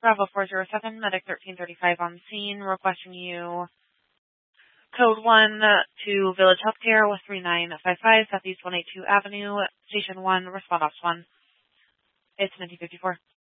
Bravo 407, Medic 1335 on scene, requesting you code 1 to Village Healthcare with 3955 Southeast 182 Avenue, Station 1, respond ops 1. It's 1954.